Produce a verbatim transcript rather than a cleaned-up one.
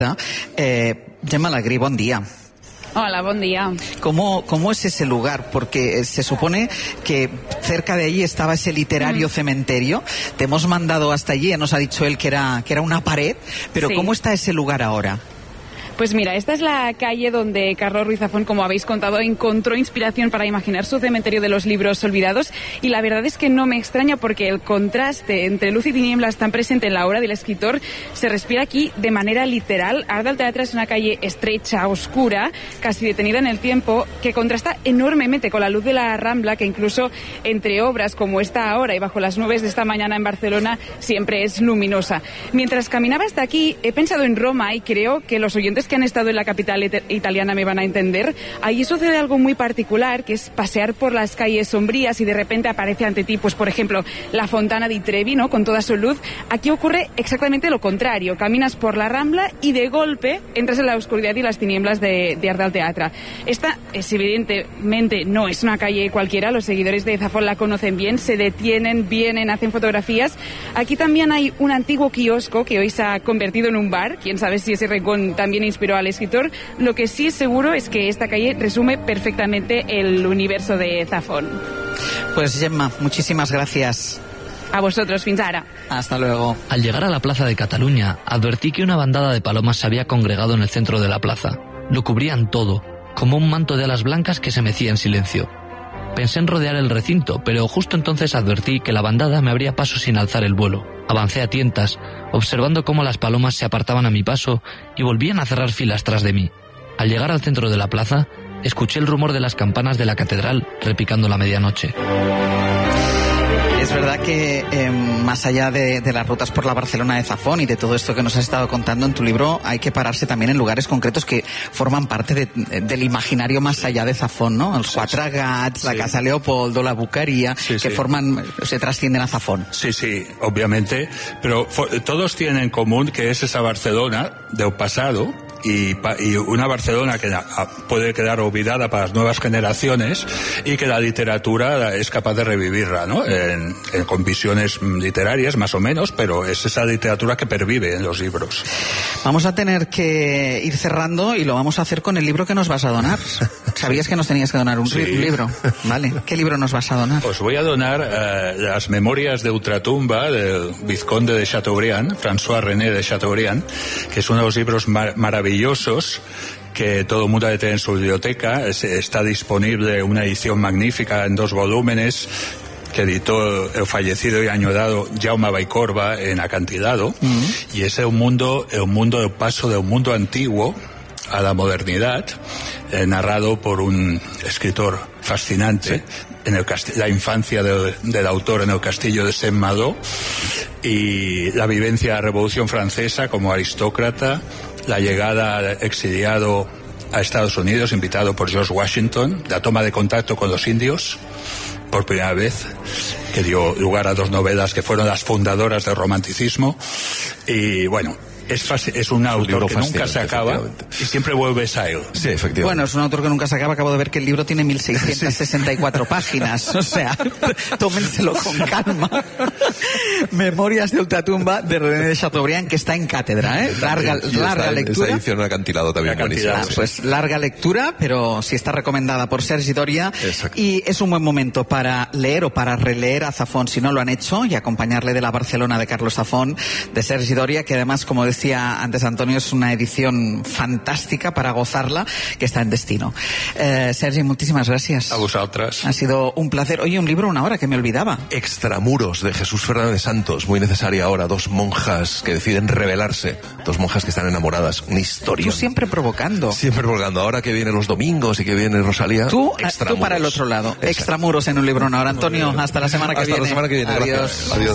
Eh, Gemma Alegrí, bon día. Hola, buen día. ¿Cómo, ¿Cómo es ese lugar? Porque se supone que cerca de allí estaba ese literario mm. cementerio. Te hemos mandado hasta allí, nos ha dicho él que era, que era una pared, pero sí. ¿Cómo está ese lugar ahora? Pues mira, esta es la calle donde Carlos Ruiz Zafón, como habéis contado, encontró inspiración para imaginar su cementerio de los libros olvidados, y la verdad es que no me extraña porque el contraste entre luz y tinieblas tan presente en la obra del escritor se respira aquí de manera literal. Arc del Teatre es una calle estrecha, oscura, casi detenida en el tiempo, que contrasta enormemente con la luz de la Rambla, que incluso entre obras como esta ahora y bajo las nubes de esta mañana en Barcelona siempre es luminosa. Mientras caminaba hasta aquí he pensado en Roma, y creo que los oyentes que han estado en la capital it- italiana me van a entender. Allí sucede algo muy particular, que es pasear por las calles sombrías y de repente aparece ante ti, pues por ejemplo, la Fontana di Trevi, ¿no?, con toda su luz. Aquí ocurre exactamente lo contrario. Caminas por la Rambla y de golpe entras en la oscuridad y las tinieblas de, de Arc del Teatre. Esta es evidentemente no es una calle cualquiera. Los seguidores de Zafón la conocen bien, se detienen, vienen, hacen fotografías. Aquí también hay un antiguo kiosco que hoy se ha convertido en un bar. Quién sabe si ese rincón también inspiró al escritor. Lo que sí es seguro es que esta calle resume perfectamente el universo de Zafón. Pues Gemma, muchísimas gracias. A vosotros, fins ara. Hasta luego. Al llegar a la plaza de Cataluña, advertí que una bandada de palomas se había congregado en el centro de la plaza. Lo cubrían todo, como un manto de alas blancas que se mecía en silencio. Pensé en rodear el recinto, pero justo entonces advertí que la bandada me abría paso sin alzar el vuelo. Avancé a tientas, observando cómo las palomas se apartaban a mi paso y volvían a cerrar filas tras de mí. Al llegar al centro de la plaza, escuché el rumor de las campanas de la catedral repicando la medianoche. Es verdad que eh, más allá de, de las rutas por la Barcelona de Zafón y de todo esto que nos has estado contando en tu libro, hay que pararse también en lugares concretos que forman parte de, del imaginario más allá de Zafón, ¿no? Els Quatre Gats, la sí. Casa Leopoldo, la Bucaría, sí, que sí. forman, se trascienden a Zafón. Sí, sí, obviamente, pero for, todos tienen en común que es esa Barcelona del pasado, y, y una Barcelona que puede quedar olvidada para las nuevas generaciones y que la literatura es capaz de revivirla, ¿no? En, en, con visiones literarias más o menos, pero es esa literatura que pervive en los libros. Vamos a tener que ir cerrando y lo vamos a hacer con el libro que nos vas a donar. ¿Sabías que nos tenías que donar un, sí. un libro? Vale. ¿Qué libro nos vas a donar? Os voy a donar uh, las Memorias de Ultratumba del vizconde de Chateaubriand, François René de Chateaubriand, que es uno de los libros mar- maravillosos que todo el mundo debe tener en su biblioteca. Es, está disponible una edición magnífica en dos volúmenes que editó el fallecido y añorado Jaume Vallcorba en Acantilado, mm-hmm. y es el mundo, el mundo del paso del mundo antiguo a la modernidad, eh, narrado por un escritor fascinante, ¿sí? en el cast- la infancia de, del autor en el castillo de Saint-Malo, y la vivencia de la Revolución Francesa como aristócrata, la llegada al exiliado a Estados Unidos, invitado por George Washington, la toma de contacto con los indios, por primera vez, que dio lugar a dos novelas que fueron las fundadoras del romanticismo, y bueno, Es, fácil, es un autor un que nunca se acaba y siempre vuelves a él. Sí, efectivamente. Bueno, es un autor que nunca se acaba. Acabo de ver que el libro tiene mil seiscientas sesenta y cuatro sí. páginas. O sea, tómenselo con calma. Memorias de Ultratumba de René de Chateaubriand, que está en cátedra, ¿eh? Larga, y larga está, lectura. Esa edición Acantilado también buenísima. Ah, pues larga lectura, pero sí está recomendada por Sergi Doria. Exacto. Y es un buen momento para leer o para releer a Zafón, si no lo han hecho, y acompañarle de la Barcelona de Carlos Zafón, de Sergi Doria, que además, como decía antes Antonio, es una edición fantástica para gozarla, que está en Destino. Eh, Sergi, muchísimas gracias. A vosotras. Ha sido un placer. Oye, un libro, una hora, que me olvidaba. Extramuros, de Jesús Fernández Santos, muy necesaria ahora. Dos monjas que deciden rebelarse, dos monjas que están enamoradas. Una historia. Tú siempre provocando. Siempre provocando. Ahora que vienen los domingos y que viene Rosalía. Tú, tú para el otro lado. Exacto. Extramuros en un libro, una hora. Antonio, hasta la semana que hasta viene. Hasta la semana que viene. Adiós. Gracias. Adiós.